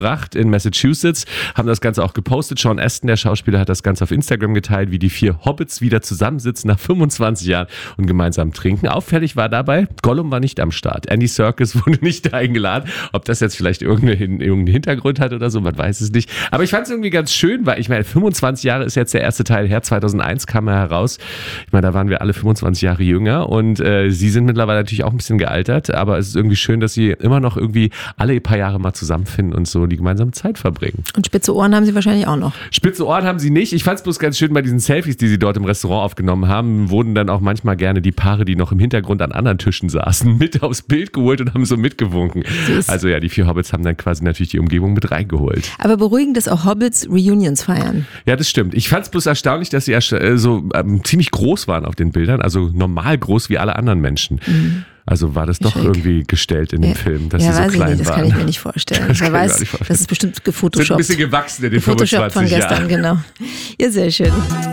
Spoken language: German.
in Massachusetts, haben das Ganze auch gepostet. Sean Astin, der Schauspieler, hat das Ganze auf Instagram geteilt, wie die 4 Hobbits wieder zusammensitzen nach 25 Jahren und gemeinsam trinken. Auffällig war dabei, Gollum war nicht am Start. Andy Serkis wurde nicht eingeladen. Ob das jetzt vielleicht irgendeinen Hintergrund hat oder so, man weiß es nicht. Aber ich fand es irgendwie ganz schön, weil ich meine, 25 Jahre ist jetzt der erste Teil her. 2001 kam er heraus. Ich meine, da waren wir alle 25 Jahre jünger und sie sind mittlerweile natürlich auch ein bisschen gealtert, aber es ist irgendwie schön, dass sie immer noch irgendwie alle paar Jahre mal zusammenfinden und so die gemeinsame Zeit verbringen. Und spitze Ohren haben sie wahrscheinlich auch noch. Spitze Ohren haben sie nicht. Ich fand es bloß ganz schön bei diesen Selfies, die sie dort im Restaurant aufgenommen haben, wurden dann auch manchmal gerne die Paare, die noch im Hintergrund an anderen Tischen saßen, mit aufs Bild geholt und haben so mitgewunken. Also ja, die 4 Hobbits haben dann quasi natürlich die Umgebung mit reingeholt. Aber beruhigend, dass auch Hobbits Reunions feiern. Ja, das stimmt. Ich fand es bloß erstaunlich, dass sie so ziemlich groß waren auf den Bildern, also normal groß wie alle anderen Menschen. Mhm. Also war das doch irgendwie gestellt in dem Film, dass sie so klein waren. Das kann ich mir nicht vorstellen. Wer weiß, das ist bestimmt gefotoshoppt. Sind ein bisschen gewachsen in den 25 Jahren. Von gestern, genau. Ja, sehr schön.